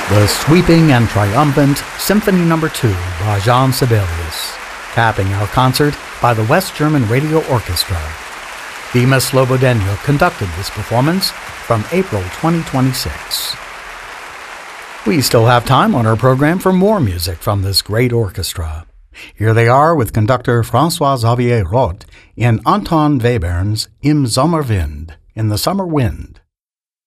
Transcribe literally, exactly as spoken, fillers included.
The sweeping and triumphant Symphony Number two by Jean Sibelius, capping our concert by the West German Radio Orchestra. Dima Slobodeno conducted this performance from April twenty twenty-six. We still have time on our program for more music from this great orchestra. Here they are with conductor François-Xavier Roth in Anton Webern's Im Sommerwind, in the Summer Wind.